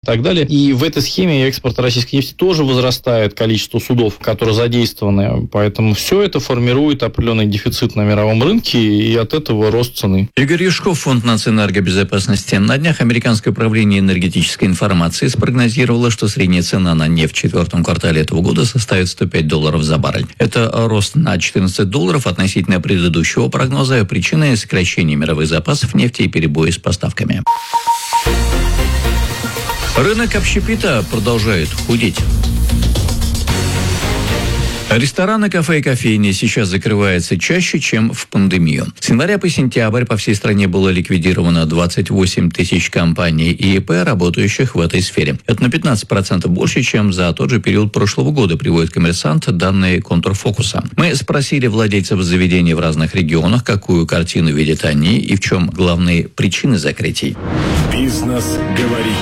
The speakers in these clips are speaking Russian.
так далее. И в этой схеме экспорта российской нефти тоже возрастает количество судов, которые задействованы. Поэтому все это формирует определенный дефицит на мировом рынке, и от этого рост цены. Игорь Юшков, Фонд нацэнергобезопасности. На днях Американское управление энергетической информации спрогнозировало, что средняя цена на нефть в четвертом квартале этого года составит $105 за баррель. Это рост на $14 относительно предыдущего прогноза. Причиной сокращения мировых запасов нефти и перебои с поставками. Рынок общепита продолжает худеть. Рестораны, кафе и кофейни сейчас закрываются чаще, чем в пандемию. С января по сентябрь по всей стране было ликвидировано 28 тысяч компаний и ИП, работающих в этой сфере. Это на 15% больше, чем за тот же период прошлого года, приводит «Коммерсант», данные Контрфокуса. Мы спросили владельцев заведений в разных регионах, какую картину видят они и в чем главные причины закрытий. Бизнес говорит.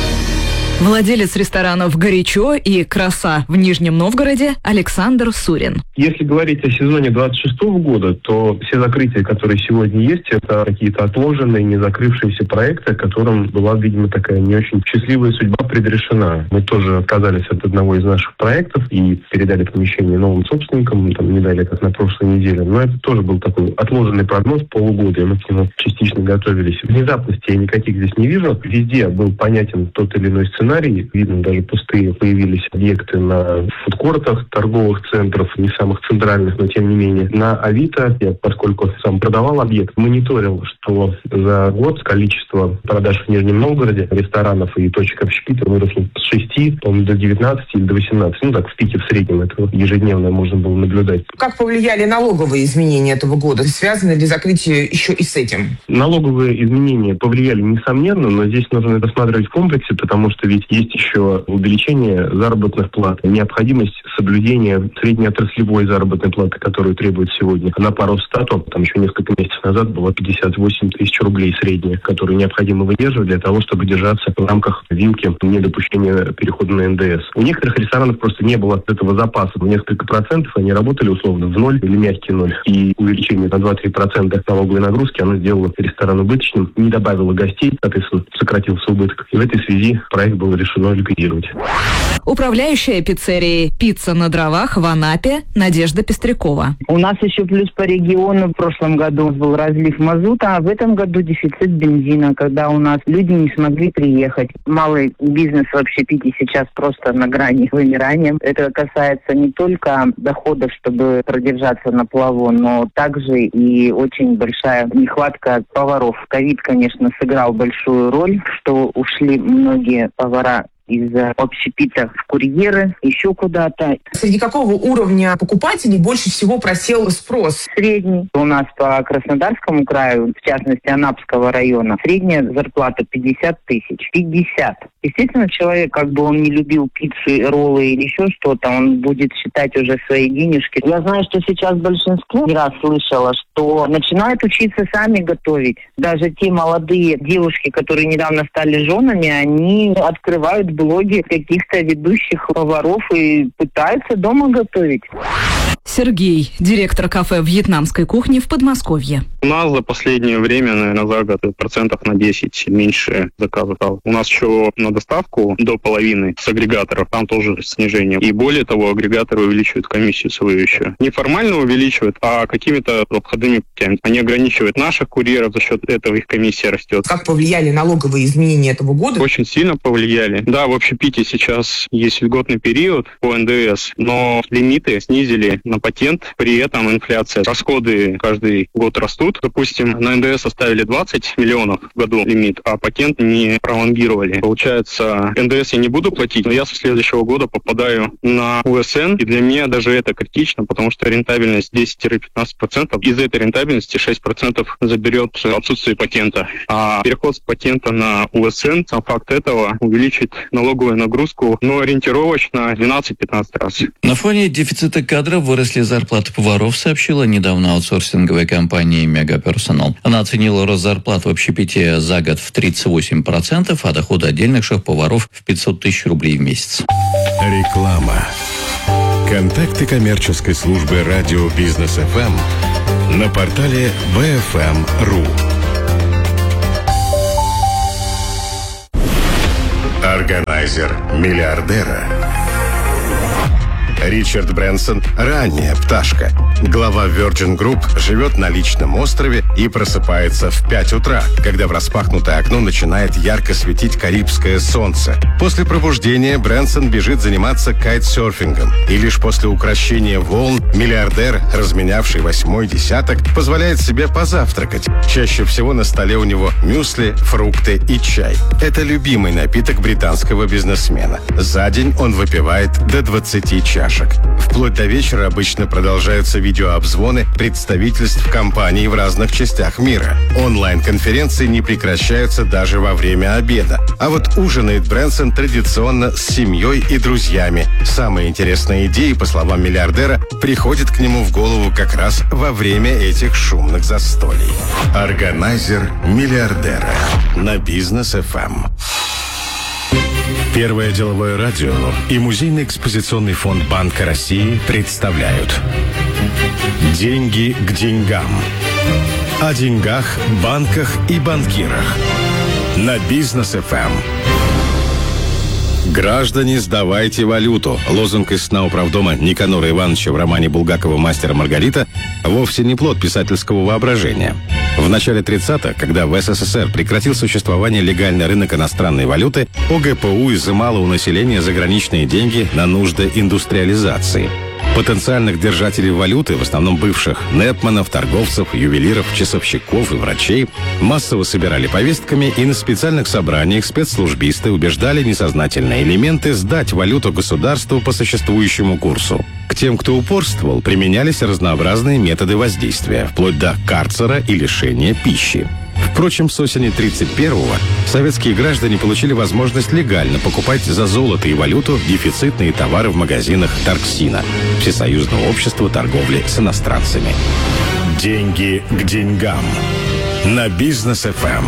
Владелец ресторанов «Горячо» и «Краса» в Нижнем Новгороде Александр Сурин. Если говорить о сезоне 26 года, то все закрытия, которые сегодня есть, это какие-то отложенные, не закрывшиеся проекты, которым была, видимо, такая не очень счастливая судьба предрешена. Мы тоже отказались от одного из наших проектов и передали помещение новым собственникам, не далее, как на прошлой неделе. Но это тоже был такой отложенный прогноз полугода, и мы к нему частично готовились. Внезапности я никаких здесь не вижу. Везде был понятен тот или иной сценарий. Видно, даже пустые появились объекты на фудкортах, торговых центрах, не самых центральных, но тем не менее. На Авито, я, поскольку сам продавал объект, мониторил, что за год количество продаж в Нижнем Новгороде ресторанов и точек общепита выросло с 6, до 19 или до 18. Так в пике в среднем это ежедневно можно было наблюдать. Как повлияли налоговые изменения этого года? Связано ли закрытие еще и с этим? Налоговые изменения повлияли, несомненно, но здесь нужно это рассматривать в комплексе, потому что ведь есть еще увеличение заработных плат, необходимость соблюдения среднеотраслевой заработной платы, которую требует сегодня. На пару стату, еще несколько месяцев назад было 58 тысяч рублей средняя, которую необходимо выдерживать для того, чтобы держаться в рамках вилки недопущения перехода на НДС. У некоторых ресторанов просто не было этого запаса в несколько процентов, они работали условно в ноль или мягкий ноль. И увеличение на 2-3% налоговой нагрузки, оно сделало ресторан убыточным, не добавило гостей, соответственно, сократился убыток. И в этой связи проект был решено ликвидировать. Управляющая пиццерией «Пицца на дровах» в Анапе Надежда Пестрякова. У нас еще плюс по региону в прошлом году был разлив мазута, а в этом году дефицит бензина, когда у нас люди не смогли приехать. Малый бизнес в общепите сейчас просто на грани вымирания. Это касается не только доходов, чтобы продержаться на плаву, но также и очень большая нехватка поваров. Ковид, конечно, сыграл большую роль, что ушли многие повара из общепита в курьеры, еще куда-то. Среди какого уровня покупателей больше всего просел спрос? Средний. У нас по Краснодарскому краю, в частности Анапского района, средняя зарплата 50 тысяч. 50. Естественно, человек, он не любил пиццу, роллы или еще что-то, он будет считать уже свои денежки. Я знаю, что сейчас большинство, не раз слышала, что начинают учиться сами готовить. Даже те молодые девушки, которые недавно стали женами, они открывают блоги каких-то ведущих поваров и пытаются дома готовить. Сергей, директор кафе вьетнамской кухни в Подмосковье. У нас за последнее время, наверное, за год процентов на 10 меньше заказов стало. У нас еще на доставку до половины с агрегаторов, там тоже снижение. И более того, агрегаторы увеличивают комиссию свою еще. Не формально увеличивают, а какими-то обходными путями. Они ограничивают наших курьеров, за счет этого их комиссия растет. Как повлияли налоговые изменения этого года? Очень сильно повлияли. Да, в общепите сейчас есть льготный период по НДС, но лимиты снизили на патент, при этом инфляция. Расходы каждый год растут. Допустим, на НДС оставили 20 миллионов в году лимит, а патент не пролонгировали. Получается, НДС я не буду платить, но я со следующего года попадаю на УСН, и для меня даже это критично, потому что рентабельность 10-15%. Из этой рентабельности 6% заберет отсутствие патента. А переход с патента на УСН, сам факт этого увеличит налоговую нагрузку, но ориентировочно 12-15 раз. На фоне дефицита кадров выросли зарплаты поваров, сообщила недавно аутсорсинговая компания «Мегаперсонал». Она оценила рост зарплат в общепите за год в 38%, а доходы отдельных шеф-поваров в 500 тысяч рублей в месяц. Реклама. Контакты коммерческой службы радио «Бизнес ФМ» на портале BFM.ru. Органайзер миллиардера. Ричард Брэнсон – ранняя пташка. Глава Virgin Group живет на личном острове и просыпается в 5 утра, когда в распахнутое окно начинает ярко светить карибское солнце. После пробуждения Брэнсон бежит заниматься кайтсерфингом. И лишь после укрощения волн миллиардер, разменявший 8-й десяток, позволяет себе позавтракать. Чаще всего на столе у него мюсли, фрукты и чай. Это любимый напиток британского бизнесмена. За день он выпивает до 20 чашек. Вплоть до вечера обычно продолжаются видеообзвоны представительств компаний в разных частях мира. Онлайн-конференции не прекращаются даже во время обеда. А вот ужинает Брэнсон традиционно с семьей и друзьями. Самые интересные идеи, по словам миллиардера, приходят к нему в голову как раз во время этих шумных застолий. Органайзер миллиардера на Бизнес ФМ. Первое деловое радио и Музейный экспозиционный фонд Банка России представляют «Деньги к деньгам». О деньгах, банках и банкирах. На Бизнес ФМ. Граждане, сдавайте валюту. Лозунг из сна управдома Никанора Ивановича в романе Булгакова «Мастер и Маргарита» вовсе не плод писательского воображения. В начале 30-х, когда в СССР прекратил существование легальный рынок иностранной валюты, ОГПУ изымало у населения заграничные деньги на нужды индустриализации. Потенциальных держателей валюты, в основном бывших непманов, торговцев, ювелиров, часовщиков и врачей, массово собирали повестками, и на специальных собраниях спецслужбисты убеждали несознательные элементы сдать валюту государству по существующему курсу. К тем, кто упорствовал, применялись разнообразные методы воздействия, вплоть до карцера и лишения пищи. Впрочем, с осени 1931-го советские граждане получили возможность легально покупать за золото и валюту дефицитные товары в магазинах Торксина, Всесоюзного общества торговли с иностранцами. Деньги к деньгам. На Бизнес ФМ.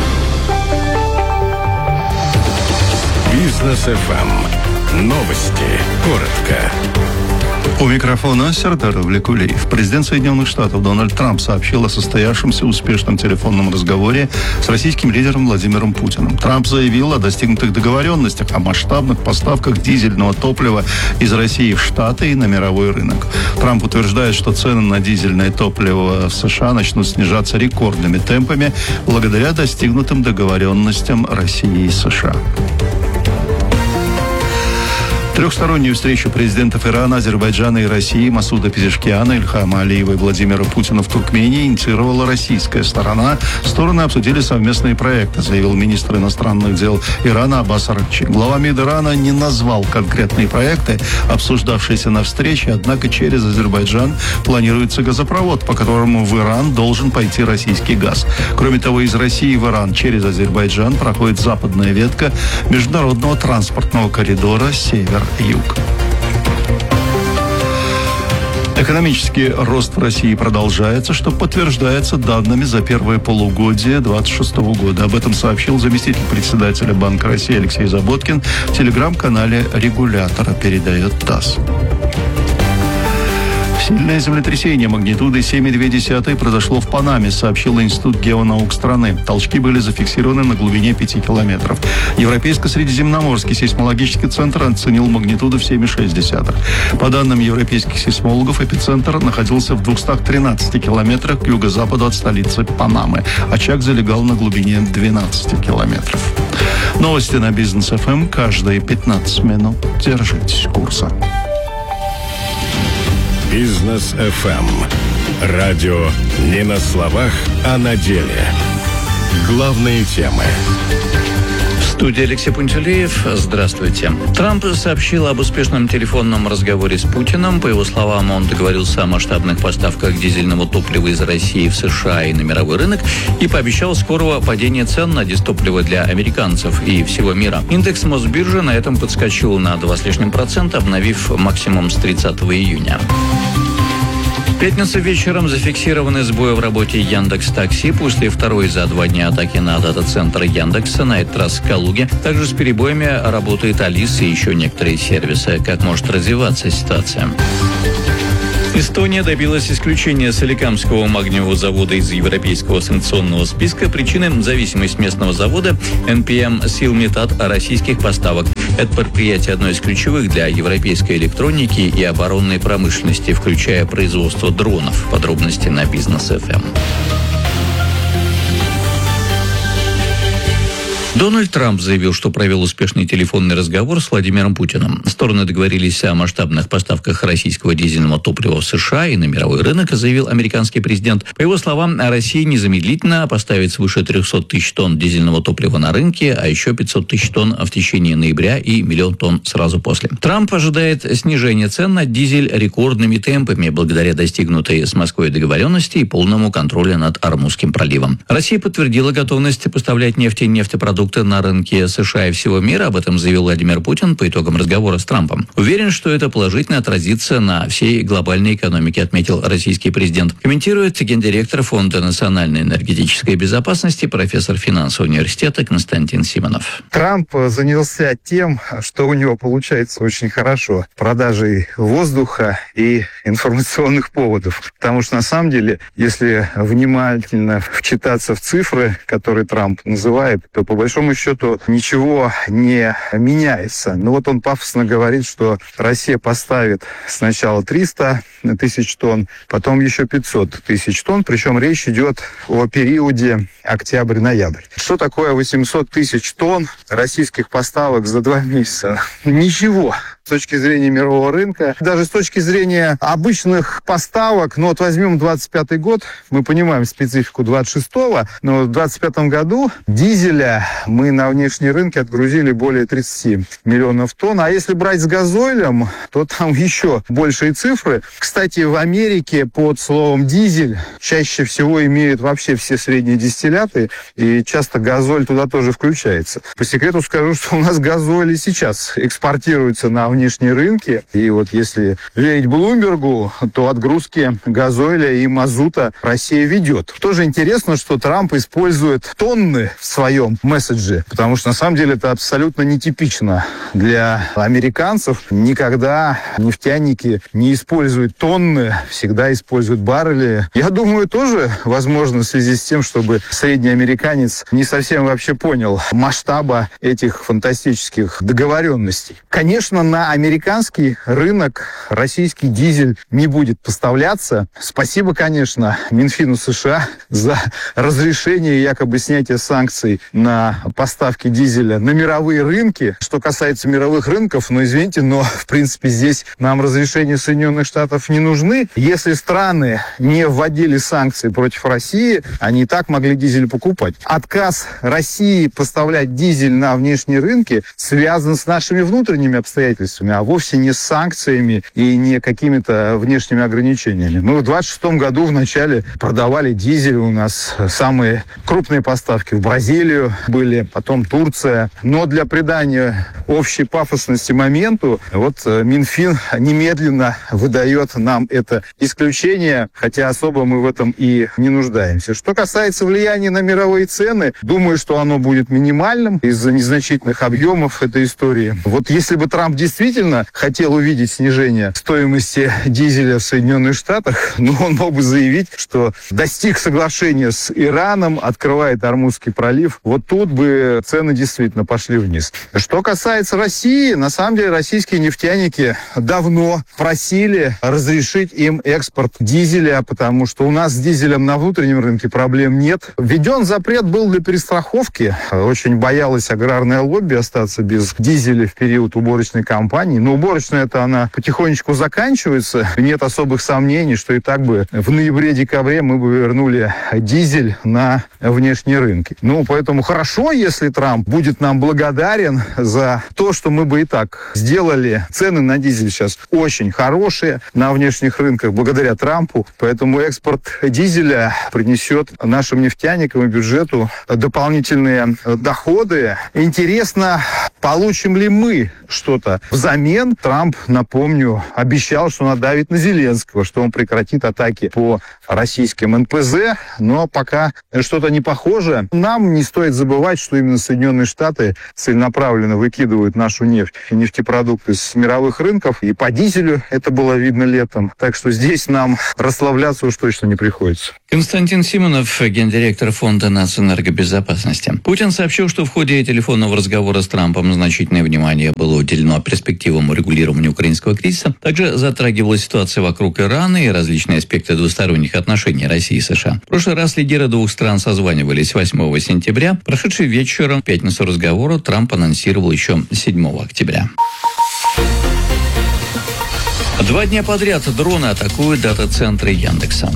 Бизнес ФМ. Новости. Коротко. У микрофона Сердар Влекулиев. Президент Соединенных Штатов Дональд Трамп сообщил о состоявшемся успешном телефонном разговоре с российским лидером Владимиром Путиным. Трамп заявил о достигнутых договоренностях о масштабных поставках дизельного топлива из России в Штаты и на мировой рынок. Трамп утверждает, что цены на дизельное топливо в США начнут снижаться рекордными темпами благодаря достигнутым договоренностям России и США. Трехстороннюю встречу президентов Ирана, Азербайджана и России Масуда Пезешкиана, Ильхама Алиева и Владимира Путина в Туркмении инициировала российская сторона. Стороны обсудили совместные проекты, заявил министр иностранных дел Ирана Аббас Аракчи. Глава МИД Ирана не назвал конкретные проекты, обсуждавшиеся на встрече, однако через Азербайджан планируется газопровод, по которому в Иран должен пойти российский газ. Кроме того, из России в Иран через Азербайджан проходит западная ветка международного транспортного коридора «Север-Юг». Экономический рост в России продолжается, что подтверждается данными за первое полугодие 2026 года. Об этом сообщил заместитель председателя Банка России Алексей Заботкин в телеграм-канале регулятора, передает ТАСС. Сильное землетрясение магнитудой 7,2 произошло в Панаме, сообщил Институт геонаук страны. Толчки были зафиксированы на глубине 5 километров. Европейско-средиземноморский сейсмологический центр оценил магнитуду в 7,6. По данным европейских сейсмологов, эпицентр находился в 213 километрах к юго-западу от столицы Панамы. Очаг залегал на глубине 12 километров. Новости на Бизнес ФМ каждые 15 минут. Держитесь курса. Бизнес ФМ. Радио не на словах, а на деле. Главные темы. В студии Алексей Пунтюлеев. Здравствуйте. Трамп сообщил об успешном телефонном разговоре с Путиным. По его словам, он договорился о масштабных поставках дизельного топлива из России в США и на мировой рынок и пообещал скорого падения цен на дизтопливо для американцев и всего мира. Индекс Мосбиржи на этом подскочил на 2 с лишним процента, обновив максимум с 30 июня. В пятницу вечером зафиксированы сбои в работе Яндекс.Такси после второй за 2 дня атаки на дата-центр Яндекса, на этот раз в Калуге. Также с перебоями работает Алис и еще некоторые сервисы. Как может развиваться ситуация? Эстония добилась исключения Соликамского магниевого завода из европейского санкционного списка. Причиной зависимость местного завода NPM Силметат российских поставок. Это предприятие одно из ключевых для европейской электроники и оборонной промышленности, включая производство дронов. Подробности на Бизнес.ФМ. Дональд Трамп заявил, что провел успешный телефонный разговор с Владимиром Путиным. Стороны договорились о масштабных поставках российского дизельного топлива в США и на мировой рынок, заявил американский президент. По его словам, Россия незамедлительно поставит свыше 300 тысяч тонн дизельного топлива на рынке, а еще 500 тысяч тонн в течение ноября и 1 миллион тонн сразу после. Трамп ожидает снижения цен на дизель рекордными темпами благодаря достигнутой с Москвой договоренности и полному контролю над Ормузским проливом. Россия подтвердила готовность поставлять нефть и нефтепродукты на рынке США и всего мира. Об этом заявил Владимир Путин по итогам разговора с Трампом. Уверен, что это положительно отразится на всей глобальной экономике, отметил российский президент. Комментирует гендиректор Фонда национальной энергетической безопасности, профессор финансового университета Константин Симонов. Трамп занялся тем, что у него получается очень хорошо. Продажей воздуха и информационных поводов. Потому что на самом деле, если внимательно вчитаться в цифры, которые Трамп называет, то по большому счету ничего не меняется. Но вот он пафосно говорит, что Россия поставит сначала 300 тысяч тонн, потом еще 500 тысяч тонн, причем речь идет о периоде октябрь-ноябрь. Что такое 800 тысяч тонн российских поставок за 2 месяца? Ничего. С точки зрения мирового рынка, даже с точки зрения обычных поставок, ну вот возьмем 25-й год, мы понимаем специфику 26-го, но в 25-м году дизеля мы на внешние рынки отгрузили более 30 миллионов тонн, а если брать с газоилем, то там еще большие цифры. Кстати, в Америке под словом дизель чаще всего имеют вообще все средние дистилляты, и часто газоль туда тоже включается. По секрету скажу, что у нас газоль и сейчас экспортируется на внешние рынки. И вот если верить Блумбергу, то отгрузки газоиля и мазута Россия ведет. Тоже интересно, что Трамп использует тонны в своем месседже, потому что на самом деле это абсолютно нетипично для американцев. Никогда нефтяники не используют тонны, всегда используют баррели. Я думаю, тоже возможно в связи с тем, чтобы средний американец не совсем вообще понял масштаба этих фантастических договоренностей. Конечно, на американский рынок российский дизель не будет поставляться. Спасибо, конечно, Минфину США за разрешение якобы снятия санкций на поставки дизеля на мировые рынки. Что касается мировых рынков, извините, но в принципе здесь нам разрешения Соединенных Штатов не нужны. Если страны не вводили санкции против России, они и так могли дизель покупать. Отказ России поставлять дизель на внешние рынки связан с нашими внутренними обстоятельствами, а вовсе не с санкциями и не какими-то внешними ограничениями. Мы в 26 году в начале продавали дизель, у нас самые крупные поставки в Бразилию были, потом Турция. Но для придания общей пафосности моменту, вот Минфин немедленно выдает нам это исключение, хотя особо мы в этом и не нуждаемся. Что касается влияния на мировые цены, думаю, что оно будет минимальным из-за незначительных объемов этой истории. Вот если бы Трамп действительно хотел увидеть снижение стоимости дизеля в Соединенных Штатах, он мог бы заявить, что достиг соглашения с Ираном, открывает Ормузский пролив. Вот тут бы цены действительно пошли вниз. Что касается России, на самом деле российские нефтяники давно просили разрешить им экспорт дизеля, потому что у нас с дизелем на внутреннем рынке проблем нет. Введен запрет был для перестраховки. Очень боялась аграрное лобби остаться без дизеля в период уборочной кампании. Но уборочная-то она потихонечку заканчивается. Нет особых сомнений, что и так бы в ноябре-декабре мы бы вернули дизель на внешние рынки. Поэтому хорошо, если Трамп будет нам благодарен за то, что мы бы и так сделали. Цены на дизель сейчас очень хорошие на внешних рынках благодаря Трампу. Поэтому экспорт дизеля принесет нашим нефтяникам и бюджету дополнительные доходы. Интересно, получим ли мы что-то взамен? Трамп, напомню, обещал, что надавит на Зеленского, что он прекратит атаки по российским НПЗ, но пока что-то не похоже. Нам не стоит забывать, что именно Соединенные Штаты целенаправленно выкидывают скидывают нашу нефть и нефтепродукты с мировых рынков. И по дизелю это было видно летом. Так что здесь нам расслабляться уж точно не приходится. Константин Симонов, гендиректор Фонда нацэнергобезопасности. Путин сообщил, что в ходе телефонного разговора с Трампом значительное внимание было уделено перспективам урегулирования украинского кризиса. Также затрагивалась ситуация вокруг Ирана и различные аспекты двусторонних отношений России и США. В прошлый раз лидеры двух стран созванивались 8 сентября. Прошедший вечером в пятницу разговора Трамп анонсировал еще 7 октября. 2 дня подряд дроны атакуют дата-центры Яндекса.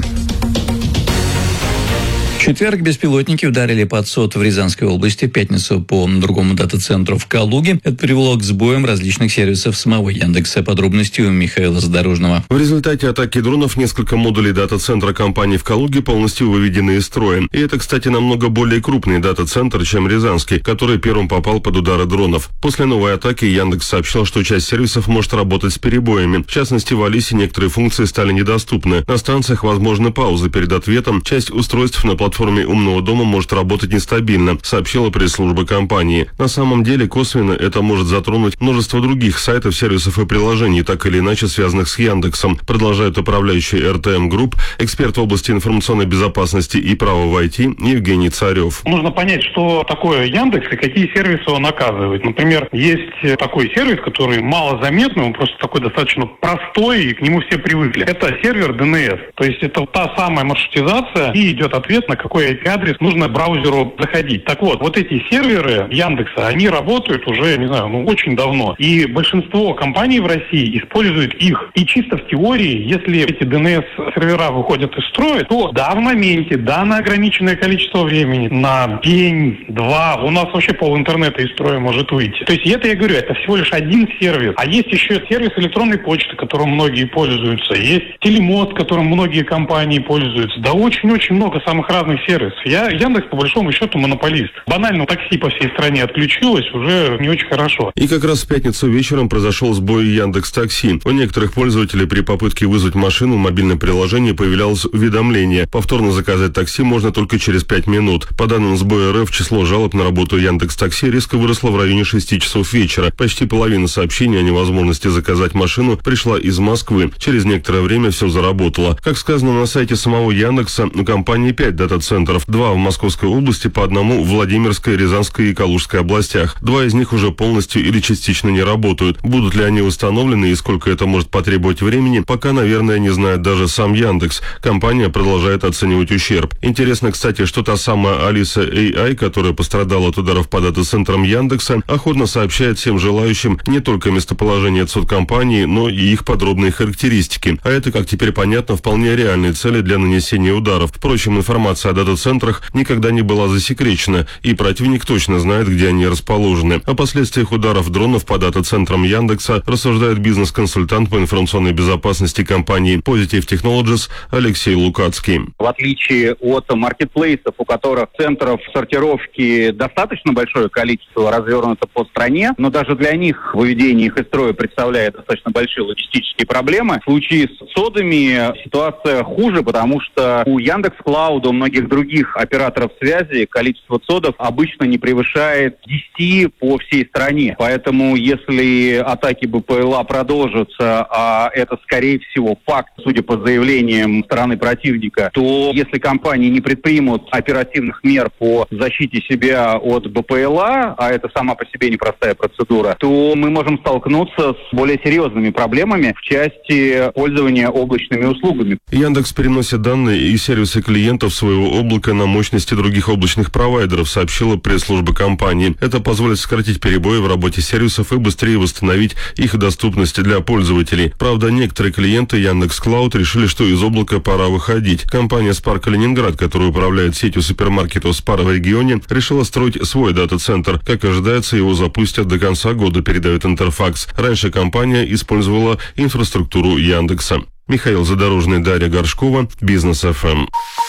В четверг беспилотники ударили под СОТ в Рязанской области, в пятницу по другому дата-центру в Калуге. Это привело к сбоям различных сервисов самого Яндекса. Подробности у Михаила Задорожного. В результате атаки дронов несколько модулей дата-центра компании в Калуге полностью выведены из строя. И это, кстати, намного более крупный дата-центр, чем Рязанский, который первым попал под удары дронов. После новой атаки Яндекс сообщил, что часть сервисов может работать с перебоями. В частности, в Алисе некоторые функции стали недоступны. На станциях возможны паузы перед ответом. Часть устройств на платформе умного дома может работать нестабильно, сообщила пресс-служба компании. На самом деле, косвенно это может затронуть множество других сайтов, сервисов и приложений, так или иначе связанных с Яндексом, продолжает управляющий РТМ Групп, эксперт в области информационной безопасности и права в IT Евгений Царев. Нужно понять, что такое Яндекс и какие сервисы он оказывает. Например, есть такой сервис, который малозаметный, он просто такой достаточно простой, и к нему все привыкли. Это сервер DNS. То есть это та самая маршрутизация, и идет ответ на какой IP-адрес нужно браузеру заходить. Так вот эти серверы Яндекса, они работают уже, не знаю, очень давно. И большинство компаний в России используют их. И чисто в теории, если эти DNS-сервера выходят из строя, то да, в моменте, да, на ограниченное количество времени, на день, два, у нас вообще пол-интернета из строя может выйти. То есть это, я говорю, это всего лишь один сервис. А есть еще сервис электронной почты, которым многие пользуются. Есть телемост, которым многие компании пользуются. Да очень-очень много самых разных сервисов. Яндекс, по большому счету, монополист. Банально такси по всей стране отключилось, уже не очень хорошо. И как раз в пятницу вечером произошел сбой Яндекс.Такси. У некоторых пользователей при попытке вызвать машину в мобильном приложении появлялось уведомление. Повторно заказать такси можно только через 5 минут. По данным сбоя РФ, число жалоб на работу Яндекс.Такси резко выросло в районе 6 часов вечера. Почти половина сообщений о невозможности заказать машину пришла из Москвы. Через некоторое время все заработало. Как сказано на сайте самого Яндекса, у компании 5 дата-центров. 2 в Московской области, по одному в Владимирской, Рязанской и Калужской областях. 2 из них уже полностью или частично не работают. Будут ли они установлены и сколько это может потребовать времени, пока, наверное, не знает даже сам Яндекс. Компания продолжает оценивать ущерб. Интересно, кстати, что та самая Алиса AI, которая пострадала от ударов по дата-центрам Яндекса, охотно сообщает всем желающим не только местоположение компании, но и их подробные характеристики. А это, как теперь понятно, вполне реальные цели для нанесения ударов. Впрочем, информация о дата-центрах никогда не была засекречена, и противник точно знает, где они расположены. О последствиях ударов дронов по дата-центрам Яндекса рассуждает бизнес-консультант по информационной безопасности компании Positive Technologies Алексей Лукацкий. В отличие от маркетплейсов, у которых центров сортировки достаточно большое количество развернуто по стране, но даже для них выведение их из строя представляет достаточно большие логистические проблемы. В случае с содами ситуация хуже, потому что у Яндекс.Клауда, у многих других операторов связи количество цодов обычно не превышает 10 по всей стране. Поэтому если атаки БПЛА продолжатся, а это скорее всего факт, судя по заявлениям стороны противника, то если компании не предпримут оперативных мер по защите себя от БПЛА, а это сама по себе непростая процедура, то мы можем столкнуться с более серьезными проблемами в части пользования облачными услугами. Яндекс переносит данные и сервисы клиентов своего облака на мощности других облачных провайдеров, сообщила пресс-служба компании. Это позволит сократить перебои в работе сервисов и быстрее восстановить их доступность для пользователей. Правда, некоторые клиенты Яндекс.Клауд решили, что из облака пора выходить. Компания Спар Калининград, которая управляет сетью супермаркетов Спар в регионе, решила строить свой дата-центр. Как ожидается, его запустят до конца года, передает Интерфакс. Раньше компания использовала инфраструктуру Яндекса. Михаил Задорожный, Дарья Горшкова, Бизнес ФМ.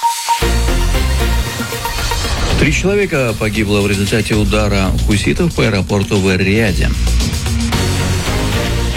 3 человека погибло в результате удара хуситов по аэропорту в Эр-Рияде.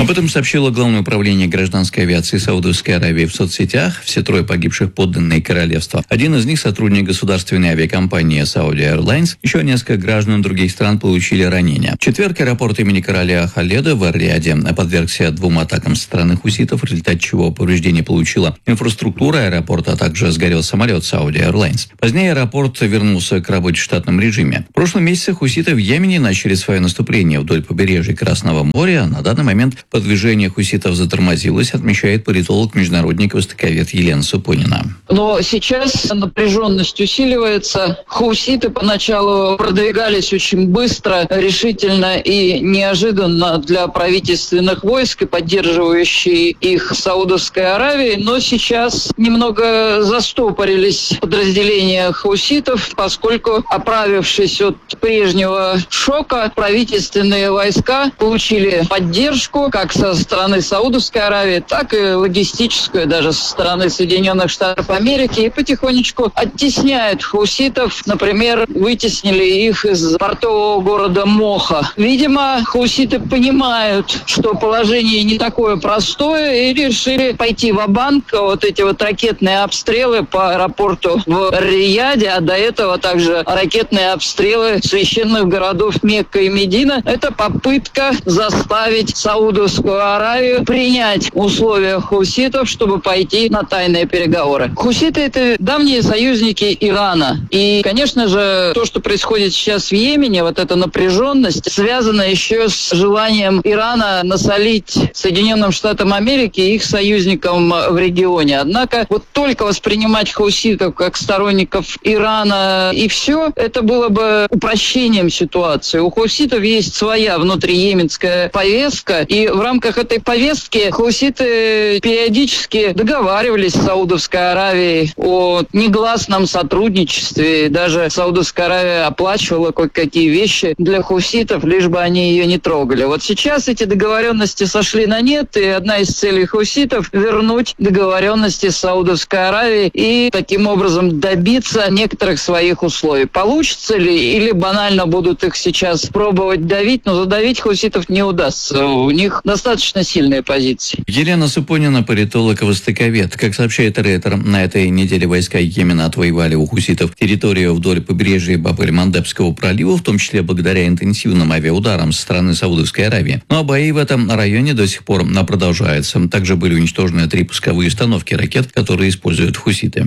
Об этом сообщило Главное управление гражданской авиации Саудовской Аравии в соцсетях. Все трое погибших подданные королевства. Один из них сотрудник государственной авиакомпании Saudi Airlines. Еще несколько граждан других стран получили ранения. В четверг аэропорт имени короля Халеда в Эр-Рияде подвергся 2 атакам со стороны хуситов, в результате чего повреждение получила инфраструктура аэропорта, а также сгорел самолет Saudi Airlines. Позднее аэропорт вернулся к работе в штатном режиме. В прошлом месяце хуситы в Йемене начали свое наступление вдоль побережья Красного моря. На данный момент продвижение хуситов затормозилось, отмечает политолог-международник, востоковед Елена Супонина. Но сейчас напряженность усиливается. Хуситы поначалу продвигались очень быстро, решительно и неожиданно для правительственных войск и поддерживающей их Саудовской Аравии, но сейчас немного застопорились подразделения хуситов, поскольку, оправившись от прежнего шока, правительственные войска получили поддержку как со стороны Саудовской Аравии, так и логистическую даже со стороны Соединенных Штатов Америки, и потихонечку оттесняют хуситов. Например, вытеснили их из портового города Моха. Видимо, хуситы понимают, что положение не такое простое, и решили пойти ва-банк. Вот эти вот ракетные обстрелы по аэропорту в Рияде, а до этого также ракетные обстрелы священных городов Мекка и Медина. Это попытка заставить Саудовскую Аравию принять условия хуситов, чтобы пойти на тайные переговоры. Хуситы — это давние союзники Ирана. И, конечно же, то, что происходит сейчас в Йемене, вот эта напряженность, связана еще с желанием Ирана насолить Соединенным Штатам Америки и их союзникам в регионе. Однако вот только воспринимать хуситов как сторонников Ирана и все, это было бы упрощением ситуации. У хуситов есть своя внутриеменская повестка, и в рамках этой повестки хуситы периодически договаривались с Саудовской Аравией о негласном сотрудничестве. Даже Саудовская Аравия оплачивала кое-какие вещи для хуситов, лишь бы они ее не трогали. Вот сейчас эти договоренности сошли на нет, и одна из целей хуситов — вернуть договоренности с Саудовской Аравией и таким образом добиться некоторых своих условий. Получится ли, или банально будут их сейчас пробовать давить, но задавить хуситов не удастся. У них достаточно сильные позиции. Елена Супонина, политолог и востоковед. Как сообщает Рейтер, на этой неделе войска Йемена отвоевали у хуситов территорию вдоль побережья Баб-эль-Мандебского пролива, в том числе благодаря интенсивным авиаударам со стороны Саудовской Аравии. Но бои в этом районе до сих пор продолжаются. Также были уничтожены 3 пусковые установки ракет, которые используют хуситы.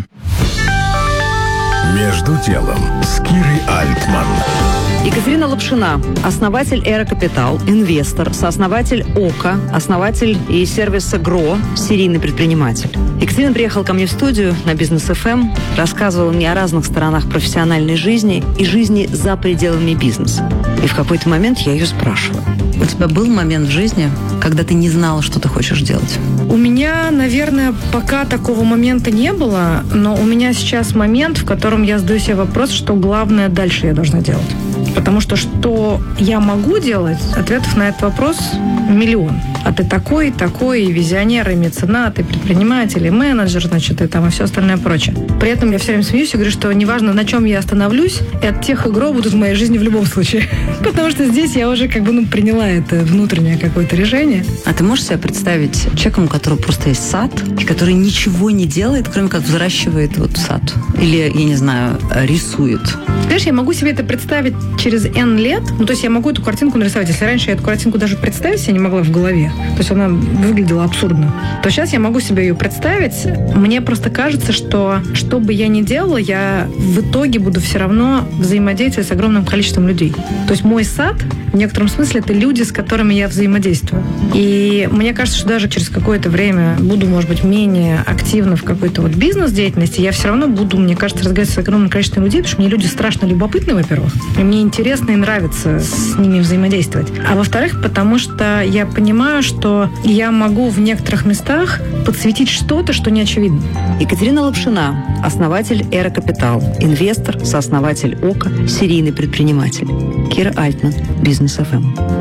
Между делом с Кирой Альтман. Екатерина Лапшина, основатель Эра Капитал, инвестор, сооснователь ОКО, основатель и сервиса ГРО, серийный предприниматель. Екатерина приехала ко мне в студию на Бизнес ФМ, рассказывала мне о разных сторонах профессиональной жизни и жизни за пределами бизнеса. И в какой-то момент я ее спрашиваю: у тебя был момент в жизни, когда ты не знала, что ты хочешь делать? У меня, наверное, пока такого момента не было, но у меня сейчас момент, в котором я задаю себе вопрос, что главное дальше я должна делать. Потому что я могу делать, ответов на этот вопрос миллион. А ты такой, и визионер, и меценат, и предприниматель, и менеджер, значит, и там, и все остальное прочее. При этом я все время смеюсь и говорю, что неважно, на чем я остановлюсь, и от тех игр будут в моей жизни в любом случае. Потому что здесь я уже приняла это внутреннее какое-то решение. А ты можешь себе представить человеком, у которого просто есть сад, и который ничего не делает, кроме как взращивает сад? Или, я не знаю, рисует? Знаешь, я могу себе это представить через N лет. То есть я могу эту картинку нарисовать. Если раньше я эту картинку даже представить себе не могла в голове, то есть она выглядела абсурдно, то сейчас я могу себе ее представить. Мне просто кажется, что бы я ни делала, я в итоге буду все равно взаимодействовать с огромным количеством людей. То есть мой сад, в некотором смысле, это люди, с которыми я взаимодействую. И мне кажется, что даже через какое-то время буду, может быть, менее активна в какой-то бизнес-деятельности, я все равно буду, мне кажется, разговаривать с огромным количеством людей, потому что мне люди страшно любопытны, во-первых, и мне интересно и нравится с ними взаимодействовать. А во-вторых, потому что я понимаю, что я могу в некоторых местах подсветить что-то, что не очевидно. Екатерина Лапшина, основатель Эра Капитал, инвестор, сооснователь ОКО, серийный предприниматель. Кира Альтман, Бизнес ФМ.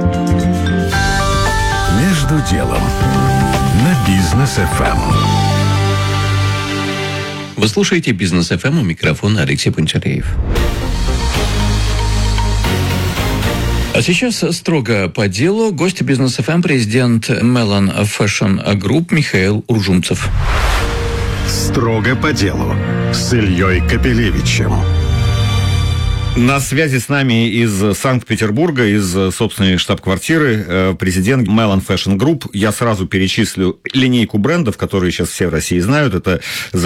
Между делом на Бизнес ФМ. Вы слушаете Бизнес ФМ, у микрофона Алексей Панчареев. А сейчас строго по делу. Гость Бизнес ФМ, президент Melon Fashion Group Михаил Уржумцев. Строго по делу с Ильей Капелевичем. На связи с нами из Санкт-Петербурга, из собственной штаб-квартиры, президент Melon Fashion Group. Я сразу перечислю линейку брендов, которые сейчас все в России знают. Это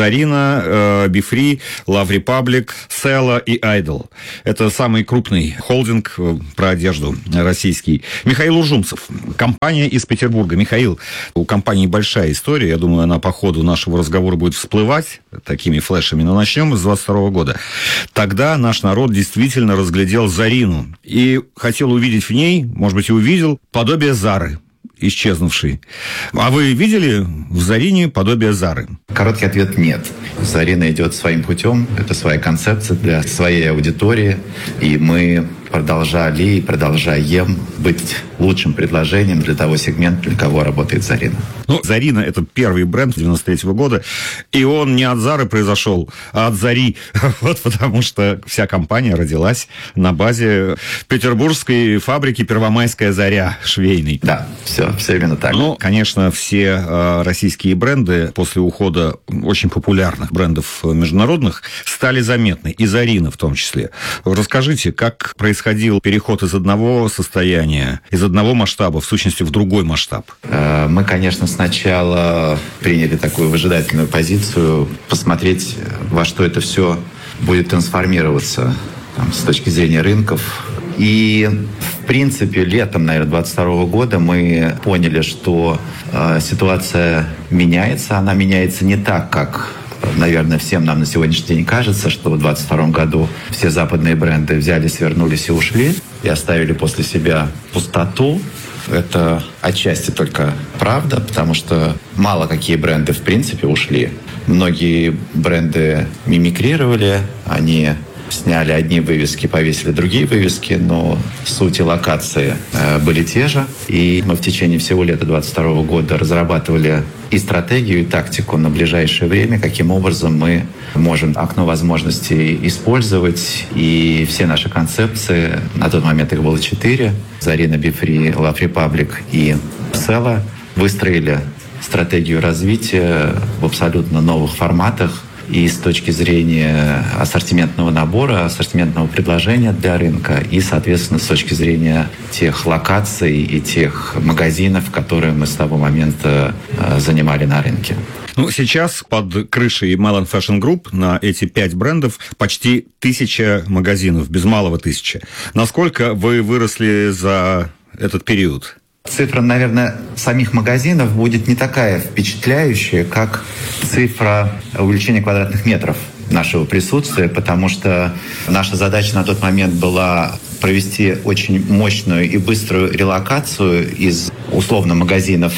Zarina, BeFree, Love Republic, Sella и Idol. Это самый крупный холдинг про одежду российский. Михаил Уржумцев, компания из Петербурга. Михаил, у компании большая история. Я думаю, она по ходу нашего разговора будет всплывать такими флешами. Но начнем с 22 года. Тогда наш народ действительно разглядел Зарину и хотел увидеть в ней, может быть, и увидел, подобие Зары, исчезнувшей. А вы видели в Зарине подобие Зары? Короткий ответ – нет. Зарина идет своим путем, это своя концепция для своей аудитории, и мы продолжали и продолжаем быть лучшим предложением для того сегмента, для кого работает Зарина. Ну, Зарина – это первый бренд 93 года, и он не от Зары произошел, а от Зари. Вот потому что вся компания родилась на базе петербургской фабрики «Первомайская Заря» швейной. Да, все именно так. Ну, конечно, все российские бренды после ухода очень популярных брендов международных стали заметны, и Зарина в том числе. Расскажите, как происходил переход из одного состояния, из одного масштаба, в сущности, в другой масштаб? Мы, конечно, сначала приняли такую выжидательную позицию, посмотреть, во что это все будет трансформироваться с точки зрения рынков. И, в принципе, летом, наверное, 2022 года мы поняли, что ситуация меняется. Она меняется не так, как, наверное, всем нам на сегодняшний день кажется, что в 2022 году все западные бренды взяли, свернулись и ушли, и оставили после себя пустоту. Это отчасти только правда, потому что мало какие бренды, в принципе, ушли. Многие бренды мимикрировали, они сняли одни вывески, повесили другие вывески, но суть и локации были те же. И мы в течение всего лета 2022 года разрабатывали и стратегию, и тактику на ближайшее время, каким образом мы можем окно возможностей использовать. И все наши концепции, на тот момент их было 4, Zarina, BeFree, Love Republic и Sella, выстроили стратегию развития в абсолютно новых форматах, и с точки зрения ассортиментного набора, ассортиментного предложения для рынка, и, соответственно, с точки зрения тех локаций и тех магазинов, которые мы с того момента занимали на рынке. Ну, сейчас под крышей Melon Fashion Group на эти 5 брендов почти 1000 магазинов, без малого 1000. Насколько вы выросли за этот период? Цифра, наверное, самих магазинов будет не такая впечатляющая, как цифра увеличения квадратных метров нашего присутствия, потому что наша задача на тот момент была провести очень мощную и быструю релокацию из условно магазинов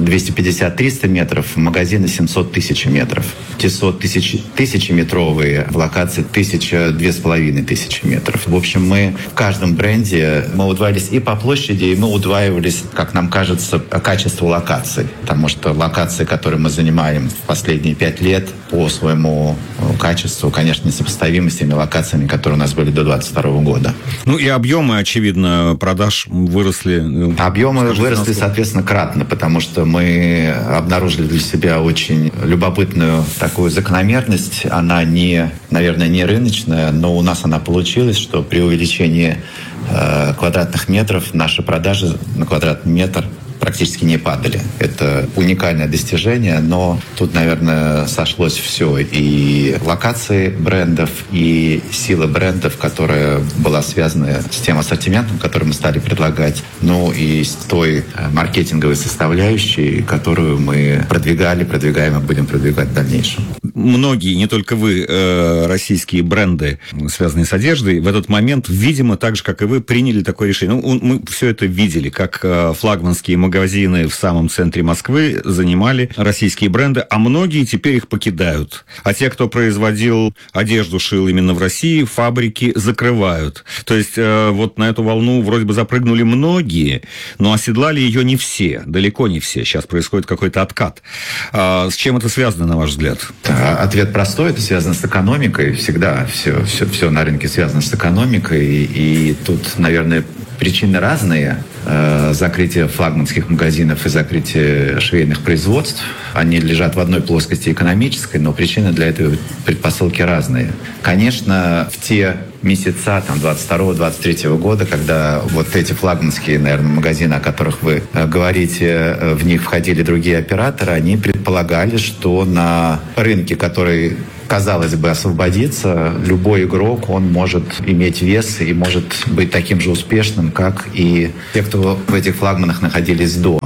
250-300 метров в магазины 700-1000 метров. Те 100 тысячеметровые в локации 1000-2500 метров. В общем, мы в каждом бренде мы удваивались и по площади, и мы удваивались, как нам кажется, по качеству локаций. Потому что локации, которые мы занимаем в последние 5 лет, по своему качеству, конечно, несопоставимы с теми локациями, которые у нас были до 2022 года. Ну и объемы, очевидно, продаж выросли. Объемы выросли, соответственно, кратно, потому что мы обнаружили для себя очень любопытную такую закономерность. Она наверное, не рыночная, но у нас она получилась, что при увеличении квадратных метров наши продажи на квадратный метр практически не падали. Это уникальное достижение, но тут, наверное, сошлось все. И локации брендов, и сила брендов, которая была связана с тем ассортиментом, который мы стали предлагать, ну и с той маркетинговой составляющей, которую мы продвигаем и будем продвигать в дальнейшем. Многие, не только вы, российские бренды, связанные с одеждой, в этот момент, видимо, так же, как и вы, приняли такое решение. Ну, мы все это видели, как флагманские магазины в самом центре Москвы занимали российские бренды, а многие теперь их покидают. А те, кто производил одежду, шил именно в России, фабрики закрывают. То есть вот на эту волну вроде бы запрыгнули многие, но оседлали ее не все, далеко не все. Сейчас происходит какой-то откат. С чем это связано, на ваш взгляд? Ответ простой, это связано с экономикой. Всегда все на рынке связано с экономикой. И тут, наверное, причины разные. Закрытие флагманских магазинов и закрытие швейных производств, они лежат в одной плоскости экономической, но причины для этого предпосылки разные. Конечно, в те месяца 22-23 года, когда вот эти флагманские, наверное, магазины, о которых вы говорите, в них входили другие операторы, они предполагали, что на рынке, который, казалось бы, освободится, любой игрок, он может иметь вес и может быть таким же успешным, как и те, кто в этих флагманах находились до.